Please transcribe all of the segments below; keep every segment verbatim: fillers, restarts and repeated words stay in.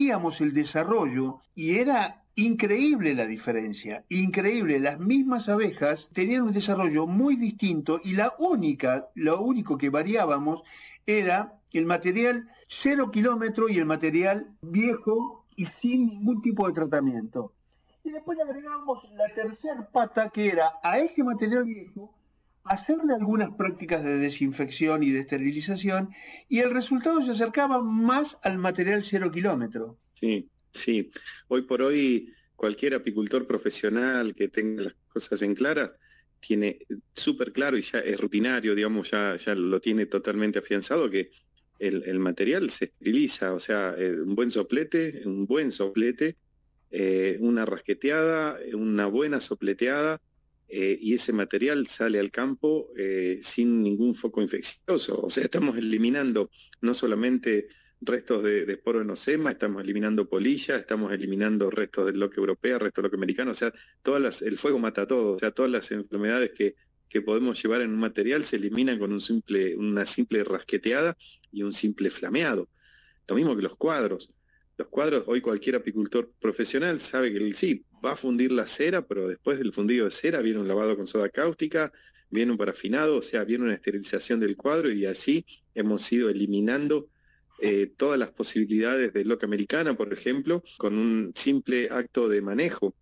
veíamos el desarrollo y era increíble la diferencia, increíble. Las mismas abejas tenían un desarrollo muy distinto y la única, lo único que variábamos era el material cero kilómetro y el material viejo y sin ningún tipo de tratamiento. Y después le agregamos la tercera pata, que era a ese material viejo hacerle algunas prácticas de desinfección y de esterilización, y el resultado se acercaba más al material cero kilómetro. Sí, sí. Hoy por hoy cualquier apicultor profesional que tenga las cosas en clara tiene súper claro y ya es rutinario, digamos, ya, ya lo tiene totalmente afianzado que el, el material se esteriliza, o sea, eh, un buen soplete, un buen soplete, eh, una rasqueteada, una buena sopleteada, eh, y ese material sale al campo eh, sin ningún foco infeccioso. O sea, estamos eliminando no solamente restos de, de esporonosema, estamos eliminando polilla, estamos eliminando restos del loque europeo, restos del loque americano, o sea, todas las, el fuego mata todo, o sea, todas las enfermedades que, que podemos llevar en un material se eliminan con un simple, una simple rasqueteada y un simple flameado. Lo mismo que los cuadros. Los cuadros, hoy cualquier apicultor profesional sabe que sí, va a fundir la cera, pero después del fundido de cera viene un lavado con soda cáustica, viene un parafinado, o sea, viene una esterilización del cuadro y así hemos ido eliminando eh, todas las posibilidades de loca americana, por ejemplo, con un simple acto de manejo.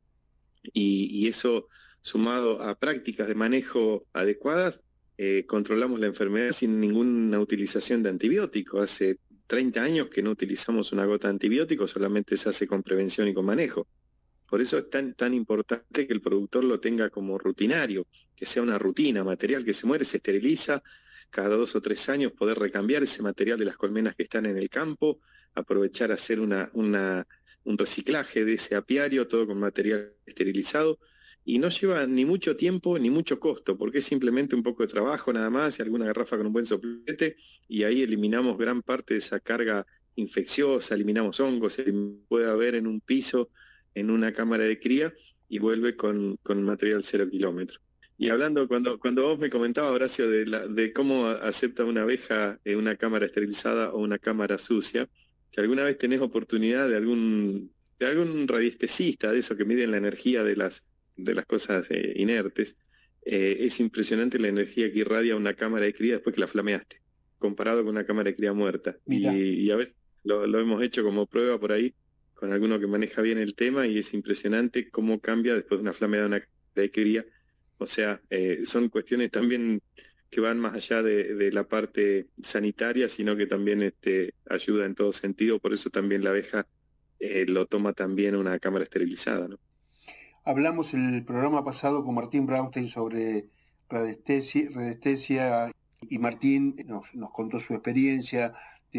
Y, y eso sumado a prácticas de manejo adecuadas, eh, controlamos la enfermedad sin ninguna utilización de antibióticos. Hace treinta años que no utilizamos una gota de antibiótico, solamente se hace con prevención y con manejo. Por eso es tan, tan importante que el productor lo tenga como rutinario, que sea una rutina, material que se muere, se esteriliza, cada dos o tres años poder recambiar ese material de las colmenas que están en el campo, aprovechar a hacer una, una, un reciclaje de ese apiario, todo con material esterilizado, y no lleva ni mucho tiempo ni mucho costo, porque es simplemente un poco de trabajo nada más, y alguna garrafa con un buen soplete, y ahí eliminamos gran parte de esa carga infecciosa, eliminamos hongos, puede haber en un piso, en una cámara de cría, y vuelve con, con material cero kilómetro. Y hablando, cuando, cuando vos me comentabas, Horacio, de, la, de cómo acepta una abeja en una cámara esterilizada o una cámara sucia, si alguna vez tenés oportunidad de algún, de algún radiestesista, de eso que miden la energía de las, de las cosas eh, inertes, eh, es impresionante la energía que irradia una cámara de cría después que la flameaste, comparado con una cámara de cría muerta. Y, y a veces lo, lo hemos hecho como prueba por ahí, con alguno que maneja bien el tema, y es impresionante cómo cambia después de una flameada de una cámara de cría. O sea, eh, son cuestiones también que van más allá de, de la parte sanitaria, sino que también este, ayuda en todo sentido. Por eso también la abeja eh, lo toma también una cámara esterilizada, ¿no? Hablamos en el programa pasado con Martín Braunstein sobre radiestesia, radiestesia y Martín nos, nos contó su experiencia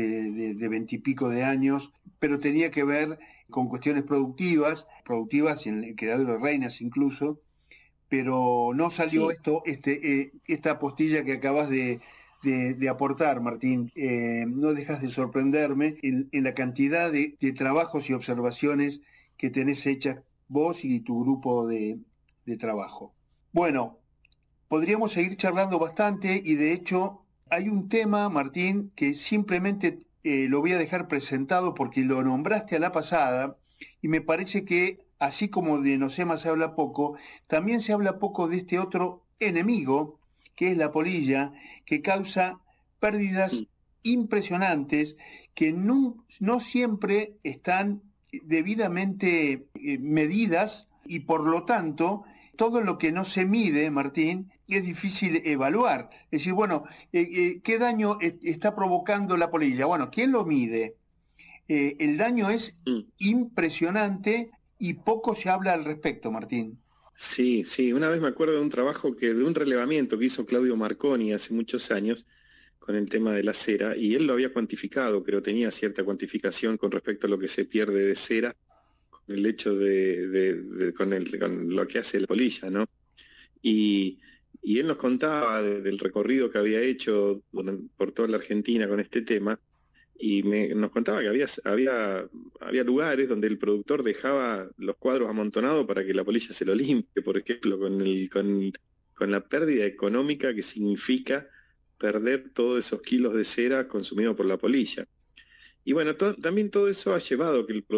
de veintipico de, de, de años, pero tenía que ver con cuestiones productivas, productivas en el criadero de reinas incluso, pero no salió sí. esto, este, eh, esta postilla que acabas de, de, de aportar, Martín. Eh, no dejas de sorprenderme en, en la cantidad de, de trabajos y observaciones que tenés hechas vos y tu grupo de, de trabajo. Bueno, podríamos seguir charlando bastante y de hecho hay un tema, Martín, que simplemente eh, lo voy a dejar presentado porque lo nombraste a la pasada y me parece que así como de Nosema se habla poco, también se habla poco de este otro enemigo, que es la polilla, que causa pérdidas impresionantes que no, no siempre están debidamente eh, medidas y por lo tanto todo lo que no se mide, Martín, es difícil evaluar. Es decir, bueno, eh, eh, ¿qué daño está provocando la polilla? Bueno, ¿quién lo mide? Eh, el daño es impresionante y poco se habla al respecto, Martín. Sí, sí, una vez me acuerdo de un trabajo, que de un relevamiento que hizo Claudio Marconi hace muchos años con el tema de la cera, y él lo había cuantificado, pero tenía cierta cuantificación con respecto a lo que se pierde de cera con el hecho de, de, de con, el, con lo que hace la polilla, ¿no? Y, y él nos contaba de, del recorrido que había hecho por toda la Argentina con este tema, y me, nos contaba que había, había, había lugares donde el productor dejaba los cuadros amontonados para que la polilla se lo limpie, por ejemplo, con, el, con, con la pérdida económica que significa perder todos esos kilos de cera consumidos por la polilla. Y bueno, to, también todo eso ha llevado que el